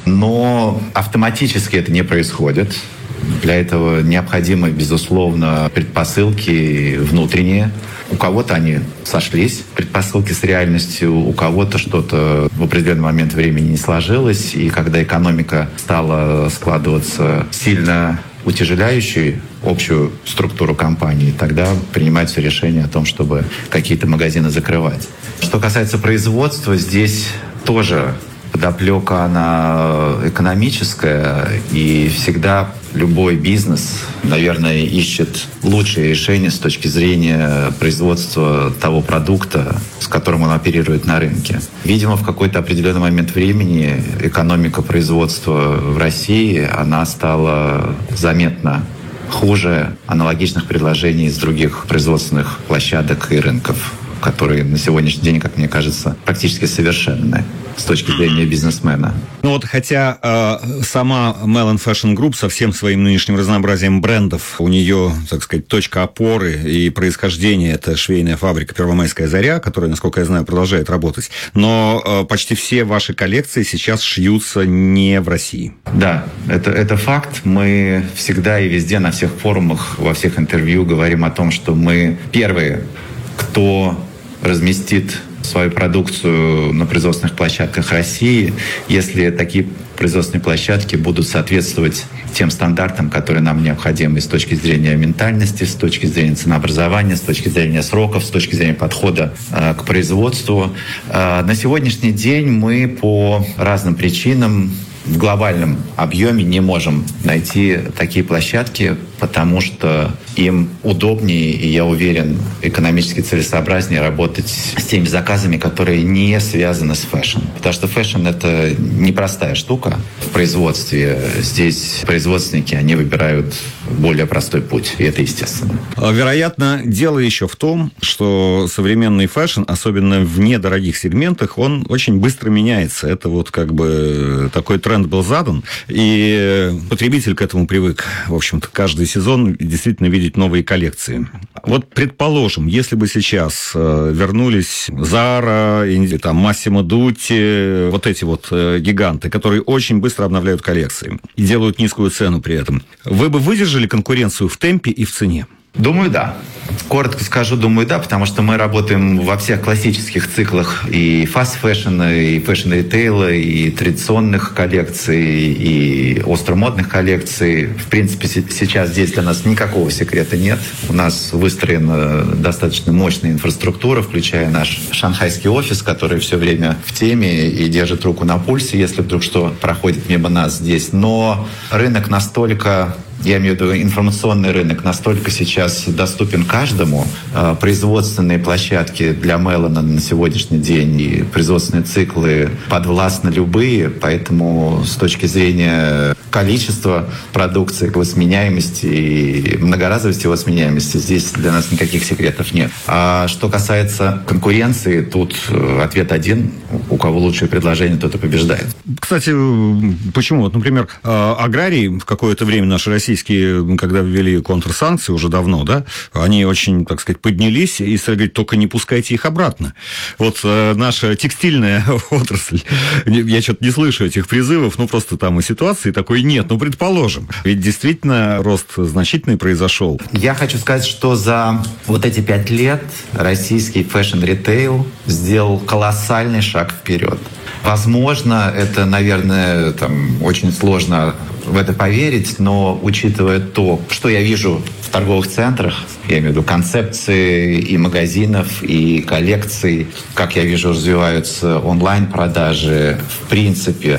Но автоматически это не происходит. Для этого необходимы, безусловно, предпосылки внутренние. У кого-то они сошлись, предпосылки с реальностью, у кого-то что-то в определенный момент времени не сложилось. И когда экономика стала складываться сильно утяжеляющей общую структуру компании, тогда принимается решение о том, чтобы какие-то магазины закрывать. Что касается производства, здесь тоже подоплека, она экономическая, и всегда любой бизнес, наверное, ищет лучшие решения с точки зрения производства того продукта, с которым он оперирует на рынке. Видимо, в какой-то определенный момент времени экономика производства в России, она стала заметно хуже аналогичных предложений с других производственных площадок и рынков, которые на сегодняшний день, как мне кажется, практически совершенны с точки зрения бизнесмена. Ну вот, хотя сама Melon Fashion Group со всем своим нынешним разнообразием брендов, у нее, так сказать, точка опоры и происхождения — это швейная фабрика «Первомайская заря», которая, насколько я знаю, продолжает работать. Но почти все ваши коллекции сейчас шьются не в России. Да, это факт. Мы всегда и везде, на всех форумах, во всех интервью говорим о том, что мы первые, кто разместит свою продукцию на производственных площадках России, если такие производственные площадки будут соответствовать тем стандартам, которые нам необходимы с точки зрения ментальности, с точки зрения ценообразования, с точки зрения сроков, с точки зрения подхода к производству. На сегодняшний день мы по разным причинам в глобальном объеме не можем найти такие площадки, потому что им удобнее и, я уверен, экономически целесообразнее работать с теми заказами, которые не связаны с фэшн. Потому что фэшн — это непростая штука в производстве. Здесь производственники, они выбирают более простой путь, и это естественно. Вероятно, дело еще в том, что современный фэшн, особенно в недорогих сегментах, он очень быстро меняется. Это вот как бы такой тренд был задан, и потребитель к этому привык. В общем-то, каждый сезон действительно видеть новые коллекции. Вот, предположим, если бы сейчас вернулись Zara, или там Massimo Dutti, вот эти вот гиганты, которые очень быстро обновляют коллекции и делают низкую цену при этом, вы бы выдержали конкуренцию в темпе и в цене? Думаю, да. Коротко скажу, думаю, да, потому что мы работаем во всех классических циклах и фаст-фэшена, и фэшн-ритейла, и традиционных коллекций, и остромодных коллекций. В принципе, сейчас здесь для нас никакого секрета нет. У нас выстроена достаточно мощная инфраструктура, включая наш шанхайский офис, который все время в теме и держит руку на пульсе, если вдруг что проходит мимо нас здесь. Но рынок настолько... Я имею в виду информационный рынок настолько сейчас доступен каждому. Производственные площадки для Мелона на сегодняшний день и производственные циклы подвластны любые, поэтому с точки зрения количества продукции, его сменяемости и многоразовости его сменяемости здесь для нас никаких секретов нет. А что касается конкуренции, тут ответ один. У кого лучшее предложение, тот и побеждает. Кстати, почему? Вот, например, аграрии в какое-то время наши российские, когда ввели контрсанкции уже давно, да, они очень, так сказать, поднялись и стали говорить, только не пускайте их обратно. Вот наша текстильная отрасль, я что-то не слышу этих призывов, ну просто там и ситуации такой нет, ну предположим. Ведь действительно рост значительный произошел. Я хочу сказать, что за вот эти 5 лет российский фэшн-ритейл сделал колоссальный шаг вперед. Возможно, это, наверное, там, очень сложно в это поверить, но учитывая то, что я вижу в торговых центрах, я имею в виду концепции и магазинов, и коллекций, как я вижу, развиваются онлайн-продажи, в принципе,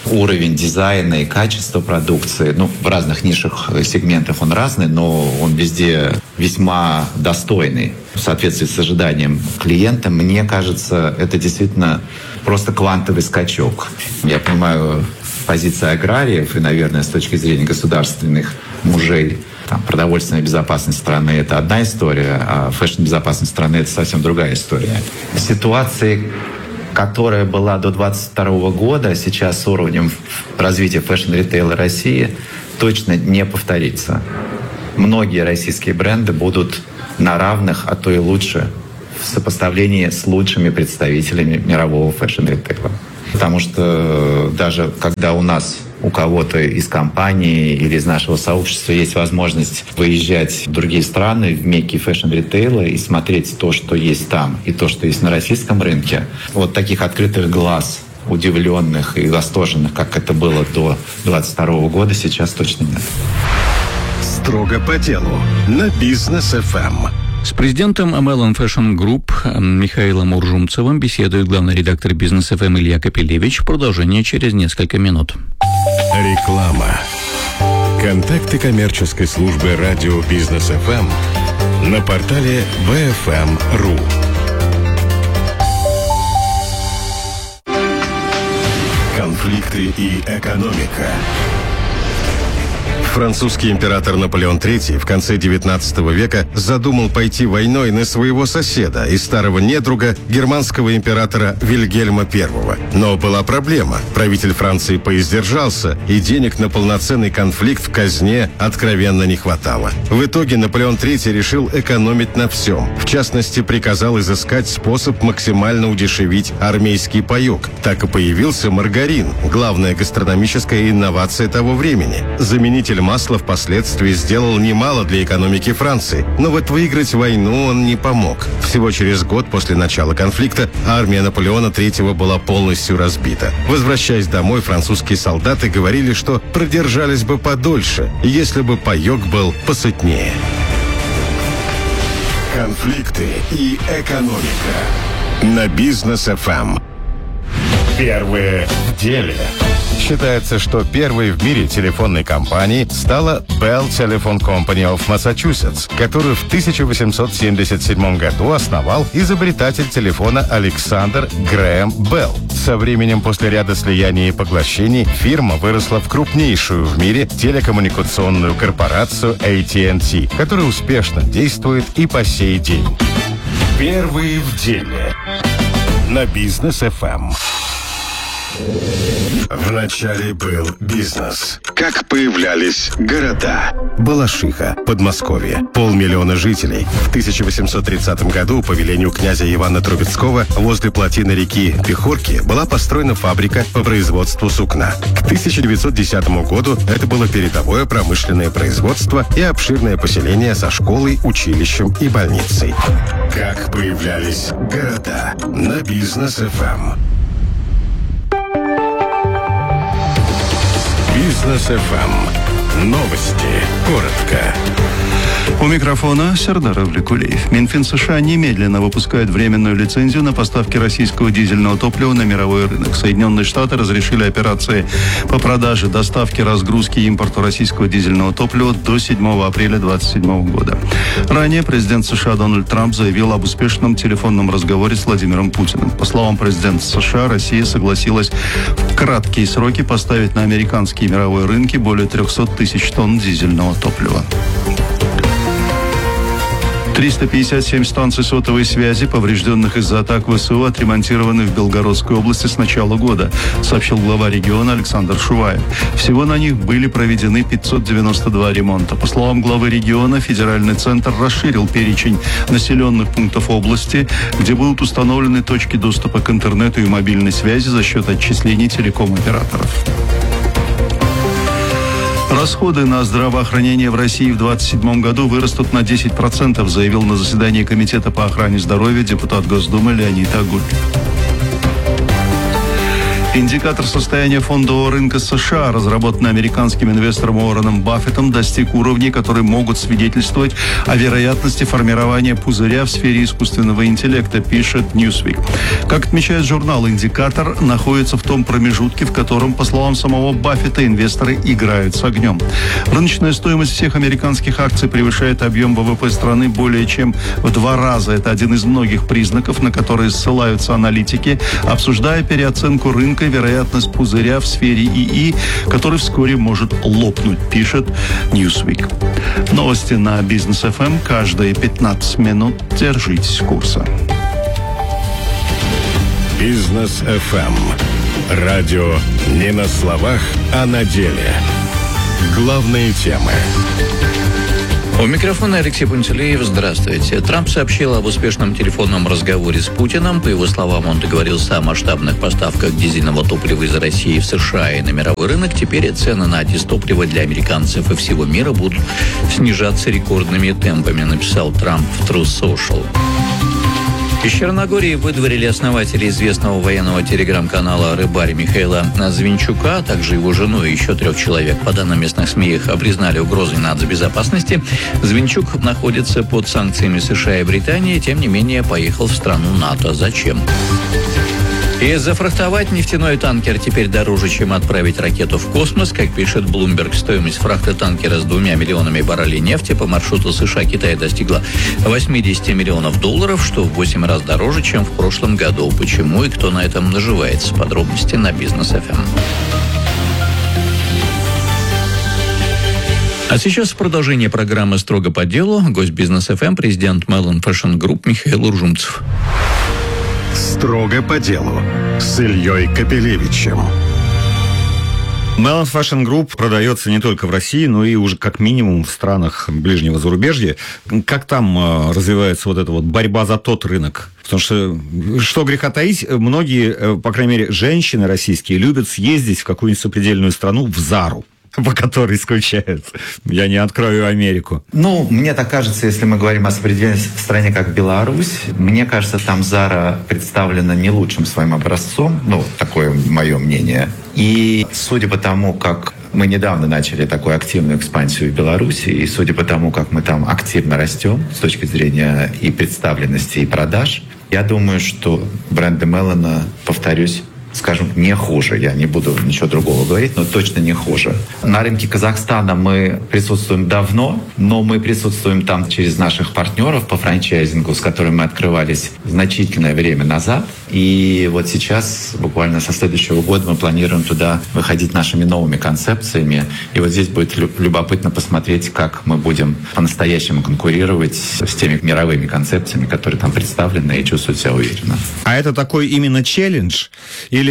уровень дизайна и качество продукции, в разных нишах, сегментах он разный, но он везде весьма достойный в соответствии с ожиданием клиента. Мне кажется, это действительно просто квантовый скачок. Я понимаю позиции аграриев и, наверное, с точки зрения государственных мужей, продовольственная безопасность страны – это одна история, а фэшн-безопасность страны – это совсем другая история. Ситуации, которая была до 2022 года, сейчас с уровнем развития фэшн-ритейла России, точно не повторится. Многие российские бренды будут на равных, а то и лучше, в сопоставлении с лучшими представителями мирового фэшн-ритейла. Потому что даже когда у кого-то из компании или из нашего сообщества есть возможность выезжать в другие страны, в мекки фэшн-ритейла и смотреть то, что есть там, и то, что есть на российском рынке, вот таких открытых глаз, удивленных и восторженных, как это было до 2022 года, сейчас точно нет. Строго по делу на Бизнес FM. С президентом Melon Fashion Group Михаилом Уржумцевым беседует главный редактор Бизнес FM Илья Капелевич. Продолжение через несколько минут. Реклама. Контакты коммерческой службы радио Бизнес FM на портале bfm.ru. Конфликты и экономика. Французский император Наполеон III в конце XIX века задумал пойти войной на своего соседа и старого недруга германского императора Вильгельма I. Но была проблема. Правитель Франции поиздержался, и денег на полноценный конфликт в казне откровенно не хватало. В итоге Наполеон III решил экономить на всем. В частности, приказал изыскать способ максимально удешевить армейский паёк. Так и появился маргарин, главная гастрономическая инновация того времени. Заменитель масла впоследствии сделал немало для экономики Франции, но вот выиграть войну он не помог. Всего через год после начала конфликта армия Наполеона III была полностью разбита. Возвращаясь домой, французские солдаты говорили, что продержались бы подольше, если бы паёк был посытнее. Конфликты и экономика на Бизнес FM. Первые в деле. Считается, что первой в мире телефонной компанией стала Bell Telephone Company of Massachusetts, которую в 1877 году основал изобретатель телефона Александр Грэм Белл. Со временем, после ряда слияний и поглощений, фирма выросла в крупнейшую в мире телекоммуникационную корпорацию AT&T, которая успешно действует и по сей день. Первые в деле на Бизнес FM. Вначале был бизнес. Как появлялись города. Балашиха, Подмосковье, 500 000 жителей. В 1830 году по велению князя Ивана Трубецкого возле плотины реки Пехорки была построена фабрика по производству сукна. К 1910 году это было передовое промышленное производство и обширное поселение со школой, училищем и больницей. Как появлялись города на Бизнес FM. Бизнес FM. Новости. Коротко. У микрофона Сердар Авликулеев. Минфин США немедленно выпускает временную лицензию на поставки российского дизельного топлива на мировой рынок. Соединенные Штаты разрешили операции по продаже, доставке, разгрузке и импорту российского дизельного топлива до 7 апреля 2027 года. Ранее президент США Дональд Трамп заявил об успешном телефонном разговоре с Владимиром Путиным. По словам президента США, Россия согласилась в краткие сроки поставить на американские и мировые рынки более 300 тысяч тонн дизельного топлива. 357 станций сотовой связи, поврежденных из-за атак ВСУ, отремонтированы в Белгородской области с начала года, сообщил глава региона Александр Шуваев. Всего на них были проведены 592 ремонта. По словам главы региона, федеральный центр расширил перечень населенных пунктов области, где будут установлены точки доступа к интернету и мобильной связи за счет отчислений телеком-операторов. Расходы на здравоохранение в России в 2027 году вырастут на 10%, заявил на заседании Комитета по охране здоровья депутат Госдумы Леонид Агуль. Индикатор состояния фондового рынка США, разработанный американским инвестором Уорреном Баффетом, достиг уровней, которые могут свидетельствовать о вероятности формирования пузыря в сфере искусственного интеллекта, пишет Newsweek. Как отмечает журнал, индикатор находится в том промежутке, в котором, по словам самого Баффета, инвесторы играют с огнем. Рыночная стоимость всех американских акций превышает объем ВВП страны более чем в 2 раза. Это один из многих признаков, на которые ссылаются аналитики, обсуждая переоценку рынка и вероятность пузыря в сфере ИИ, который вскоре может лопнуть, пишет Newsweek. Новости на Бизнес ФМ каждые 15 минут. Держитесь курса. Бизнес ФМ. Радио не на словах, а на деле. Главные темы. У микрофона Алексей Пантелеев. Здравствуйте. Трамп сообщил об успешном телефонном разговоре с Путиным. По его словам, он договорился о масштабных поставках дизельного топлива из России в США и на мировой рынок. Теперь цены на дизтопливо для американцев и всего мира будут снижаться рекордными темпами, написал Трамп в Truth Social. Из Черногории выдворили основателя известного военного телеграм-канала «Рыбарь» Михаила Звинчука, а также его жену и еще 3 человек. По данным местных СМИ, их признали угрозой нацбезопасности. Звинчук находится под санкциями США и Британии, тем не менее поехал в страну НАТО. Зачем? И зафрахтовать нефтяной танкер теперь дороже, чем отправить ракету в космос. Как пишет Bloomberg, стоимость фрахта танкера с 2 миллионами баррелей нефти по маршруту США-Китай достигла $80 миллионов, что в 8 раз дороже, чем в прошлом году. Почему и кто на этом наживается? Подробности на Бизнес ФМ. А сейчас в продолжение программы «Строго по делу» гость Бизнес ФМ, президент Melon Fashion Group Михаил Уржумцев. Строго по делу с Ильей Капелевичем. Melon Fashion Group продается не только в России, но и уже как минимум в странах ближнего зарубежья. Как там развивается вот эта вот борьба за тот рынок? Потому что греха таить, многие, по крайней мере, женщины российские любят съездить в какую-нибудь сопредельную страну, в Зару, по которой скучают. Я не открою Америку. Ну, мне так кажется, если мы говорим о сопредельной стране, как Беларусь, мне кажется, там Zara представлена не лучшим своим образцом. Ну, такое мое мнение. И судя по тому, как мы недавно начали такую активную экспансию в Беларуси, и судя по тому, как мы там активно растем с точки зрения и представленности, и продаж, я думаю, что бренды Мелона, повторюсь, скажем, не хуже. Я не буду ничего другого говорить, но точно не хуже. На рынке Казахстана мы присутствуем давно, но мы присутствуем там через наших партнеров по франчайзингу, с которыми мы открывались значительное время назад. И вот сейчас, буквально со следующего года, мы планируем туда выходить нашими новыми концепциями. И вот здесь будет любопытно посмотреть, как мы будем по-настоящему конкурировать с теми мировыми концепциями, которые там представлены, и чувствовать себя уверенно. А это такой именно челлендж? Или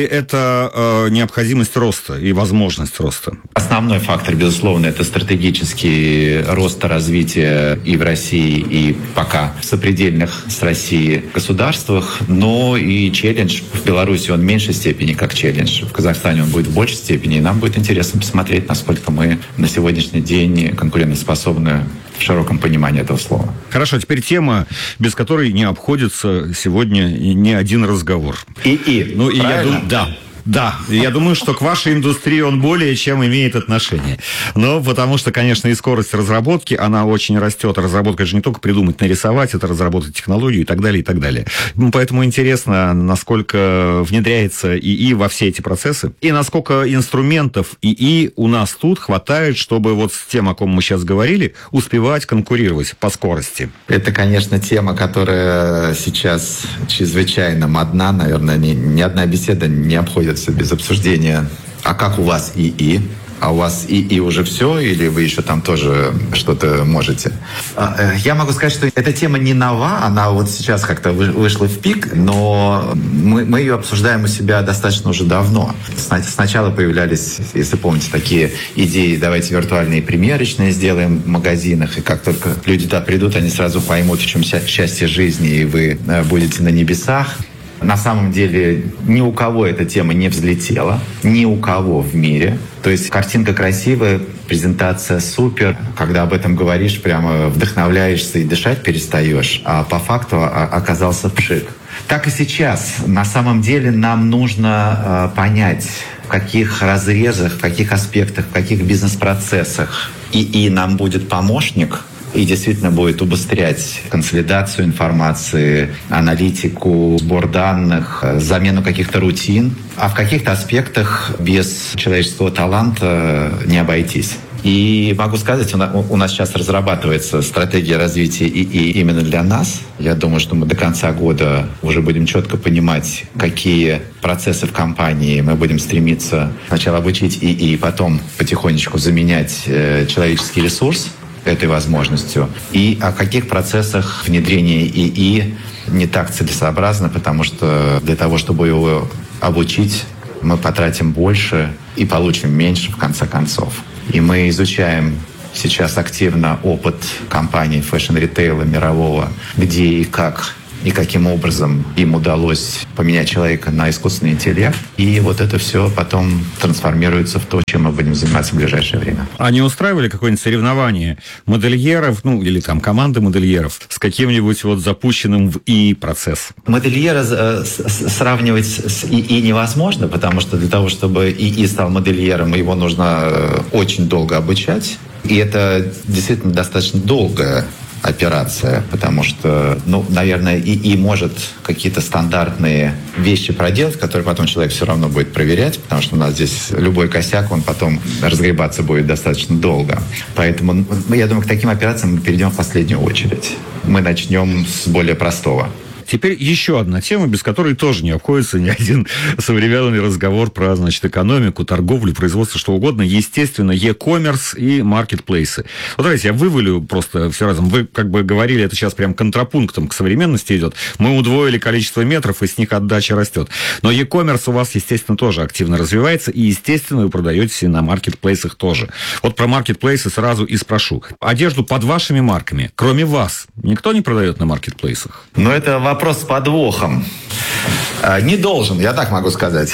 это необходимость роста и возможность роста? Основной фактор, безусловно, это стратегический рост и развитие и в России, и пока в сопредельных с Россией государствах. Но и челлендж в Беларуси, он в меньшей степени как челлендж. В Казахстане он будет в большей степени. И нам будет интересно посмотреть, насколько мы на сегодняшний день конкурентоспособны в широком понимании этого слова. Хорошо, теперь тема, без которой не обходится сегодня ни один разговор. Ну, и я думаю, да, я думаю, что к вашей индустрии он более чем имеет отношение. Но потому что, конечно, и скорость разработки, она очень растет. Разработка же не только придумать, нарисовать, это разработать технологию и так далее, и так далее. Поэтому интересно, насколько внедряется ИИ во все эти процессы, и насколько инструментов ИИ у нас тут хватает, чтобы вот с тем, о ком мы сейчас говорили, успевать конкурировать по скорости. Это, конечно, тема, которая сейчас чрезвычайно модна. Наверное, ни одна беседа не обходится без обсуждения. А как у вас ИИ? А у вас ИИ уже все, или вы еще там тоже что-то можете? Я могу сказать, что эта тема не нова, она вот сейчас как-то вышла в пик, но мы ее обсуждаем у себя достаточно уже давно. Сначала появлялись, если помните, такие идеи: давайте виртуальные примерочные сделаем в магазинах, и как только люди туда придут, они сразу поймут, в чем счастье жизни, и вы будете на небесах. На самом деле ни у кого эта тема не взлетела, ни у кого в мире. То есть картинка красивая, презентация супер. Когда об этом говоришь, прямо вдохновляешься и дышать перестаешь. А по факту оказался пшик. Так и сейчас. На самом деле нам нужно понять, в каких разрезах, в каких аспектах, в каких бизнес-процессах ИИ нам будет помощник и действительно будет убыстрять консолидацию информации, аналитику, сбор данных, замену каких-то рутин, а в каких-то аспектах без человеческого таланта не обойтись. И могу сказать, у нас сейчас разрабатывается стратегия развития ИИ именно для нас. Я думаю, что мы до конца года уже будем четко понимать, какие процессы в компании мы будем стремиться сначала обучить ИИ, потом потихонечку заменять человеческий ресурс этой возможностью. И о каких процессах внедрения ИИ не так целесообразно, потому что для того, чтобы его обучить, мы потратим больше и получим меньше в конце концов. И мы изучаем сейчас активно опыт компаний фэшн-ритейла мирового, где и как и каким образом им удалось поменять человека на искусственный интеллект. И вот это все потом трансформируется в то, чем мы будем заниматься в ближайшее время. А не устраивали какое-нибудь соревнование модельеров, или там команды модельеров с каким-нибудь вот запущенным в ИИ процесс? Модельера сравнивать с ИИ невозможно, потому что для того, чтобы ИИ стал модельером, его нужно очень долго обучать. И это действительно достаточно долгая операция, потому что, наверное, ИИ может какие-то стандартные вещи проделать, которые потом человек все равно будет проверять, потому что у нас здесь любой косяк, он потом разгребаться будет достаточно долго. Поэтому, я думаю, к таким операциям мы перейдем в последнюю очередь. Мы начнем с более простого. Теперь еще одна тема, без которой тоже не обходится ни один современный разговор про, экономику, торговлю, производство, что угодно. Естественно, e-commerce и маркетплейсы. Вот давайте я вывалю просто все разом. Вы говорили, это сейчас прям контрапунктом к современности идет. Мы удвоили количество метров, и с них отдача растет. Но e-commerce у вас, естественно, тоже активно развивается, и, естественно, вы продаете на маркетплейсах тоже. Вот про маркетплейсы сразу и спрошу. Одежду под вашими марками, кроме вас, никто не продает на маркетплейсах? Это вопрос с подвохом. Не должен, я так могу сказать.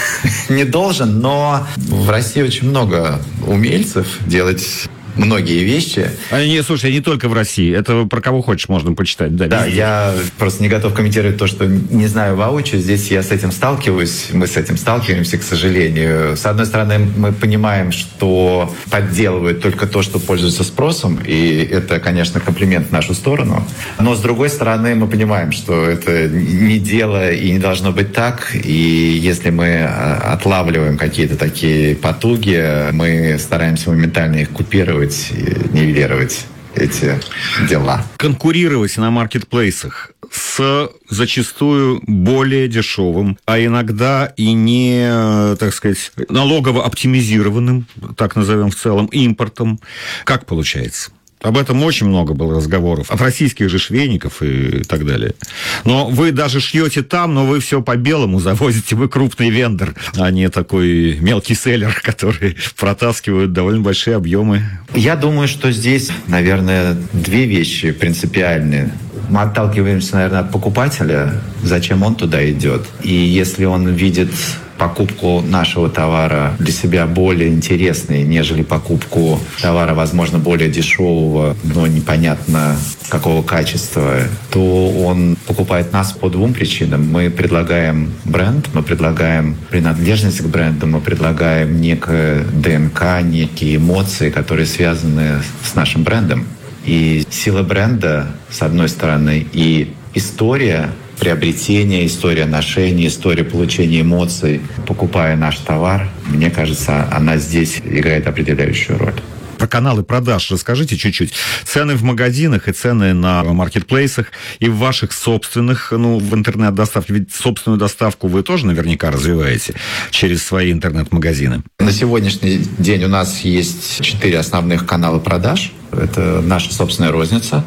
Не должен, но в России очень много умельцев делать многие вещи. Слушай, не только в России. Это про кого хочешь можно почитать. Да, я просто не готов комментировать то, что не знаю воочию. Здесь я с этим сталкиваюсь. Мы с этим сталкиваемся, к сожалению. С одной стороны, мы понимаем, что подделывают только то, что пользуется спросом. И это, конечно, комплимент в нашу сторону. Но с другой стороны, мы понимаем, что это не дело и не должно быть так. И если мы отлавливаем какие-то такие потуги, мы стараемся моментально их купировать, нивелировать эти дела. Конкурировать на маркетплейсах с зачастую более дешевым, а иногда и не, так сказать, налогово оптимизированным, так назовем в целом, импортом. Как получается? Об этом очень много было разговоров. От российских же швейников и так далее. Но вы даже шьете там, но вы все по-белому завозите. Вы крупный вендор, а не такой мелкий селлер, который протаскивает довольно большие объемы. Я думаю, что здесь, наверное, две вещи принципиальные. Мы отталкиваемся, наверное, от покупателя, зачем он туда идет. И если он видит покупку нашего товара для себя более интересной, нежели покупку товара, возможно, более дешевого, но непонятно какого качества, то он покупает нас по двум причинам. Мы предлагаем бренд, мы предлагаем принадлежность к бренду, мы предлагаем некое ДНК, некие эмоции, которые связаны с нашим брендом. И сила бренда, с одной стороны, и история приобретения, история ношения, история получения эмоций, покупая наш товар, мне кажется, она здесь играет определяющую роль. Про каналы продаж расскажите чуть-чуть. Цены в магазинах и цены на маркетплейсах и в ваших собственных, в интернет-доставке. Ведь собственную доставку вы тоже наверняка развиваете через свои интернет-магазины. На сегодняшний день у нас есть 4 основных канала продаж. Это наша собственная розница,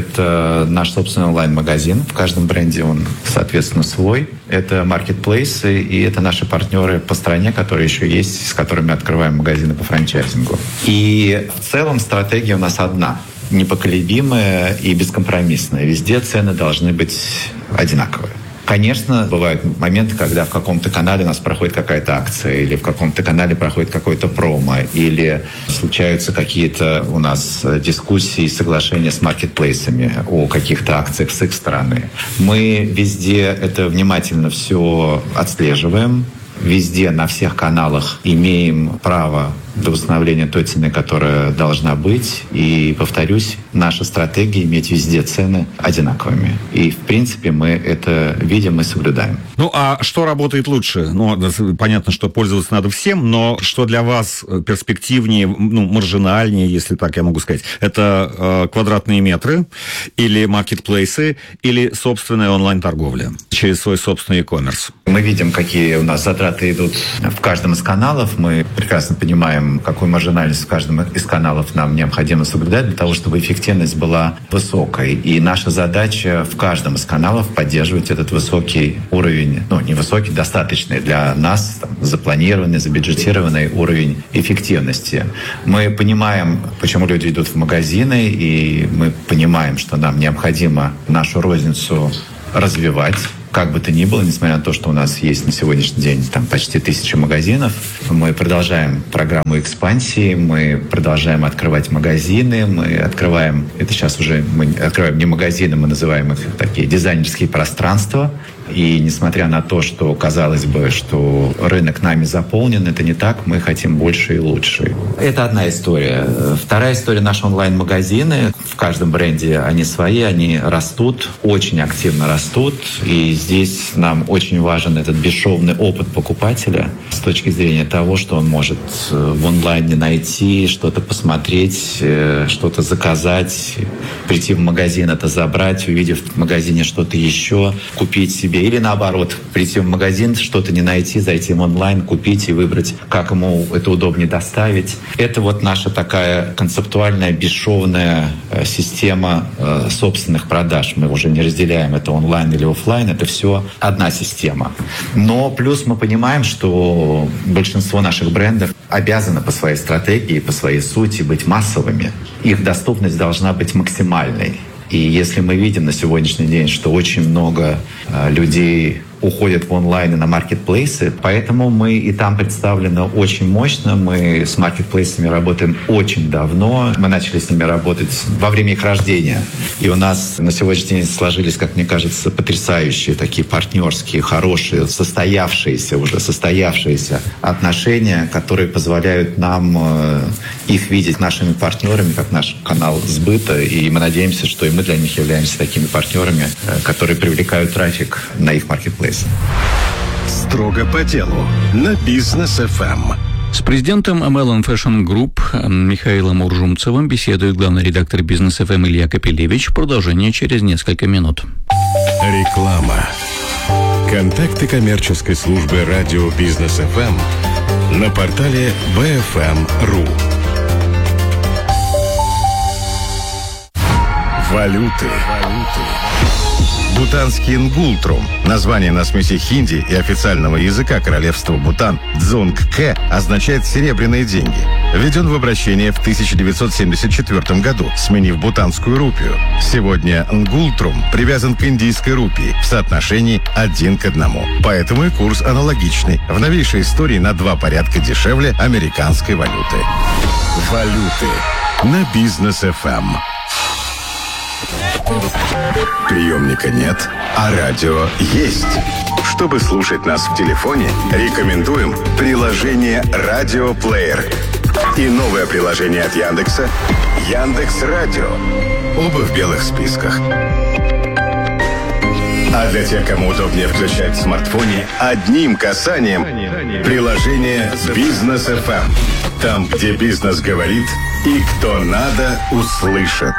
это наш собственный онлайн-магазин. В каждом бренде он, соответственно, свой. Это маркетплейсы, и это наши партнеры по стране, которые еще есть, с которыми открываем магазины по франчайзингу. И в целом стратегия у нас одна. Непоколебимая и бескомпромиссная. Везде цены должны быть одинаковые. Конечно, бывают моменты, когда в каком-то канале у нас проходит какая-то акция, или в каком-то канале проходит какой-то промо, или случаются какие-то у нас дискуссии, соглашения с маркетплейсами о каких-то акциях с их стороны. Мы везде это внимательно все отслеживаем. Везде, на всех каналах имеем право до установления той цены, которая должна быть. И, повторюсь, наша стратегия — иметь везде цены одинаковыми. И, в принципе, мы это видим и соблюдаем. Ну, а что работает лучше? Ну, понятно, что пользоваться надо всем, но что для вас перспективнее, ну, маржинальнее, если так я могу сказать? Это квадратные метры или маркетплейсы, или собственная онлайн-торговля через свой собственный e-commerce? Мы видим, какие у нас затраты идут в каждом из каналов. Мы прекрасно понимаем, какую маржинальность в каждом из каналов нам необходимо соблюдать для того, чтобы эффективность была высокой. И наша задача в каждом из каналов поддерживать этот высокий уровень, ну, не высокий, достаточный для нас, там, запланированный, забюджетированный уровень эффективности. Мы понимаем, почему люди идут в магазины, и мы понимаем, что нам необходимо нашу розницу развивать. Как бы то ни было, несмотря на то, что у нас есть на сегодняшний день там почти 1000 магазинов, мы продолжаем программу экспансии, мы продолжаем открывать магазины, мы открываем, это сейчас уже мы открываем не магазины, мы называем их такие дизайнерские пространства. И несмотря на то, что казалось бы, что рынок нами заполнен, это не так, мы хотим больше и лучше. Это одна история. Вторая история — наши онлайн-магазины. В каждом бренде они свои, они растут, очень активно растут. И здесь нам очень важен этот бесшовный опыт покупателя с точки зрения того, что он может в онлайне найти, что-то посмотреть, что-то заказать, прийти в магазин, это забрать, увидев в магазине что-то еще, купить себе. Или наоборот, прийти в магазин, что-то не найти, зайти в онлайн, купить и выбрать, как ему это удобнее доставить. Это вот наша такая концептуальная, бесшовная система собственных продаж. Мы уже не разделяем, это онлайн или офлайн, это все одна система. Но плюс мы понимаем, что большинство наших брендов обязаны по своей стратегии, по своей сути быть массовыми. Их доступность должна быть максимальной. И если мы видим на сегодняшний день, что очень много людей уходят в онлайн и на маркетплейсы, поэтому мы и там представлены очень мощно. Мы с маркетплейсами работаем очень давно. Мы начали с ними работать во время их рождения. И у нас на сегодняшний день сложились, как мне кажется, потрясающие такие партнерские, хорошие, состоявшиеся отношения, которые позволяют нам их видеть нашими партнерами, как наш канал сбыта. И мы надеемся, что и мы для них являемся такими партнерами, которые привлекают трафик на их маркетплейс. Строго по делу на Бизнес FM. С президентом MLN Fashion Group Михаилом Уржумцевым беседует главный редактор Бизнес FM Илья Капелевич. Продолжение через несколько минут. Реклама. Контакты коммерческой службы радио Бизнес FM на портале bfm.ru. Валюты. Бутанский нгултрум, название на смеси хинди и официального языка королевства Бутан дзонг-кэ, означает «серебряные деньги». Введен в обращение в 1974 году, сменив бутанскую рупию. Сегодня нгултрум привязан к индийской рупии в соотношении 1:1. Поэтому и курс аналогичный, в новейшей истории на 2 порядка дешевле американской валюты. Валюты на Бизнес FM. Приемника нет, а радио есть. Чтобы слушать нас в телефоне, рекомендуем приложение «Радиоплеер» и новое приложение от Яндекса «Яндекс.Радио». Оба в белых списках. А для тех, кому удобнее включать в смартфоне одним касанием приложение «Бизнес FM». Там, где бизнес говорит и кто надо, услышит.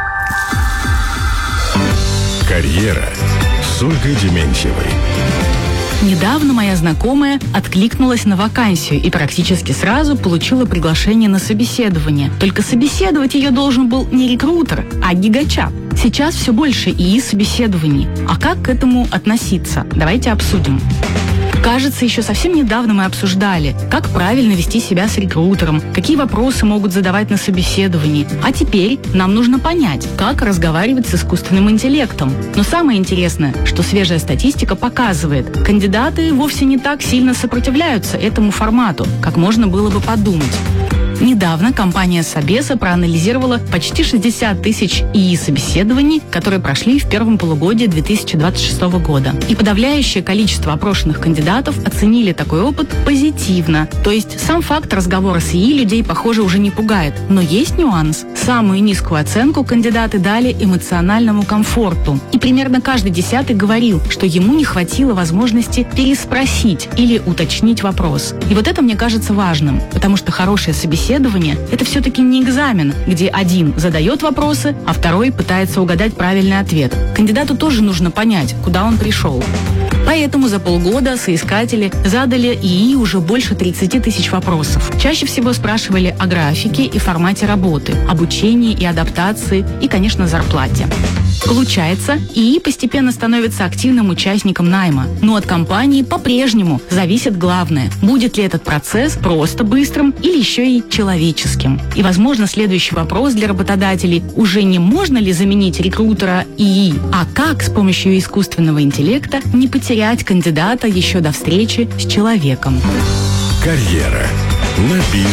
Карьера с Ольгой Дементьевой. Недавно моя знакомая откликнулась на вакансию и практически сразу получила приглашение на собеседование. Только собеседовать ее должен был не рекрутер, а гигачат. Сейчас все больше ИИ-собеседований. А как к этому относиться? Давайте обсудим. Кажется, еще совсем недавно мы обсуждали, как правильно вести себя с рекрутером, какие вопросы могут задавать на собеседовании. А теперь нам нужно понять, как разговаривать с искусственным интеллектом. Но самое интересное, что свежая статистика показывает, кандидаты вовсе не так сильно сопротивляются этому формату, как можно было бы подумать. Недавно компания Собеса проанализировала почти 60 тысяч ИИ-собеседований, которые прошли в первом полугодии 2026 года. И подавляющее количество опрошенных кандидатов оценили такой опыт позитивно. То есть сам факт разговора с ИИ людей, похоже, уже не пугает. Но есть нюанс. Самую низкую оценку кандидаты дали эмоциональному комфорту. И примерно каждый 10-й говорил, что ему не хватило возможности переспросить или уточнить вопрос. И вот это мне кажется важным, потому что хорошее собеседование – это все-таки не экзамен, где один задает вопросы, а второй пытается угадать правильный ответ. Кандидату тоже нужно понять, куда он пришел. Поэтому за полгода соискатели задали ИИ уже больше 30 тысяч вопросов. Чаще всего спрашивали о графике и формате работы, обучении и адаптации и, конечно, зарплате. Получается, ИИ постепенно становится активным участником найма. Но от компании по-прежнему зависит главное, будет ли этот процесс просто быстрым или еще и человеческим. И, возможно, следующий вопрос для работодателей уже не можно ли заменить рекрутера ИИ, а как с помощью искусственного интеллекта не потерять кандидата еще до встречи с человеком. Карьера на